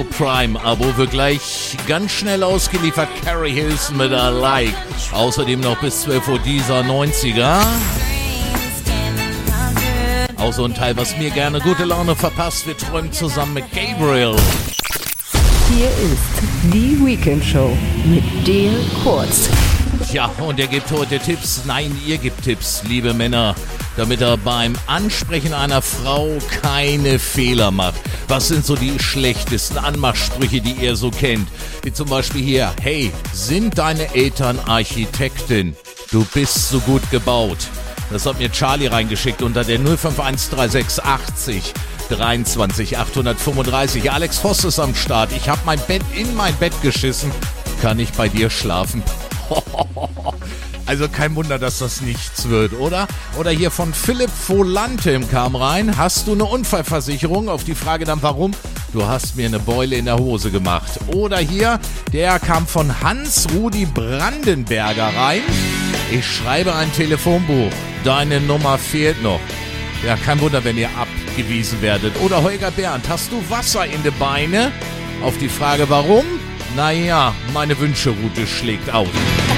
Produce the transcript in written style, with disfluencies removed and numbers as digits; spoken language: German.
Prime-Abo wird gleich ganz schnell ausgeliefert. Carrie Hilson mit I Like. Außerdem noch bis 12 Uhr dieser 90er. Auch so ein Teil, was mir gerne gute Laune verpasst. Wir träumen zusammen mit Gabriel. Hier ist die Weekend Show mit Dale Kurz. Ja, und er gibt heute Tipps. Nein, ihr gebt Tipps, liebe Männer, damit er beim Ansprechen einer Frau keine Fehler macht. Was sind so die schlechtesten Anmachsprüche, die ihr so kennt? Wie zum Beispiel hier: Hey, sind deine Eltern Architektin? Du bist so gut gebaut. Das hat mir Charlie reingeschickt unter der 051368 80 23 835. Alex Voss ist am Start. Ich habe mein Bett in mein Bett geschissen. Kann ich bei dir schlafen? Also kein Wunder, dass das nichts wird, oder? Oder hier von Philipp Volante kam rein. Hast du eine Unfallversicherung? Auf die Frage dann warum? Du hast mir eine Beule in der Hose gemacht. Oder hier, der kam von Hans-Rudi Brandenberger rein. Ich schreibe ein Telefonbuch. Deine Nummer fehlt noch. Ja, kein Wunder, wenn ihr abgewiesen werdet. Oder Holger Bernd, hast du Wasser in die Beine? Auf die Frage warum? Naja, meine Wünscheroute schlägt aus.